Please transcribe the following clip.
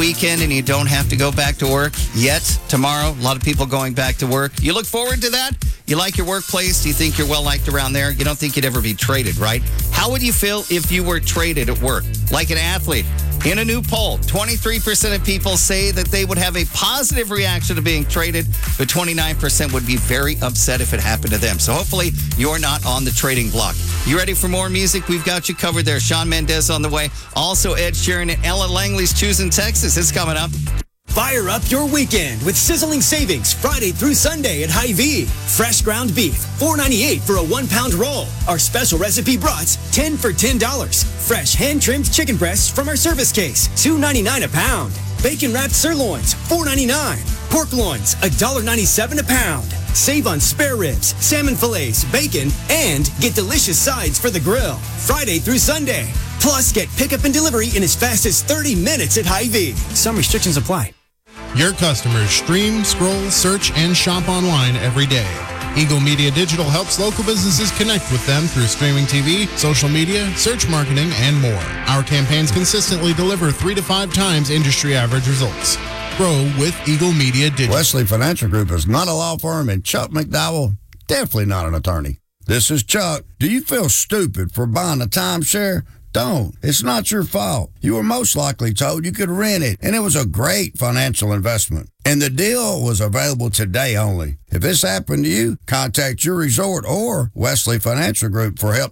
weekend and you don't have to go back to work yet. Tomorrow, a lot of people going back to work. You look forward to that? You like your workplace? Do you think you're well-liked around there? You don't think you'd ever be traded, right? How would you feel if you were traded at work? Like an athlete. In a new poll, 23% of people say that they would have a positive reaction to being traded, but 29% would be very upset if it happened to them. So hopefully you're not on the trading block. You ready for more music? We've got you covered there. Shawn Mendes on the way. Also Ed Sheeran and Ella Langley's Choosing Texas. It's coming up. Fire up your weekend with sizzling savings Friday through Sunday at Hy-Vee. Fresh ground beef, $4.98 for a 1-pound roll. Our special recipe brats, 10 for $10. Fresh hand-trimmed chicken breasts from our service case, $2.99 a pound. Bacon-wrapped sirloins, $4.99. Pork loins, $1.97 a pound. Save on spare ribs, salmon fillets, bacon, and get delicious sides for the grill. Friday through Sunday. Plus, get pickup and delivery in as fast as 30 minutes at Hy-Vee. Some restrictions apply. Your customers stream, scroll, search, and shop online every day. Eagle Media Digital helps local businesses connect with them through streaming TV, social media, search marketing, and more. Our campaigns consistently deliver 3 to 5 times industry average results. Grow with Eagle Media Digital. Wesley Financial Group is not a law firm, and Chuck McDowell, definitely not an attorney. This is Chuck. Do you feel stupid for buying a timeshare? Don't. It's not your fault. You were most likely told you could rent it, and it was a great financial investment. And the deal was available today only. If this happened to you, contact your resort or Wesley Financial Group for help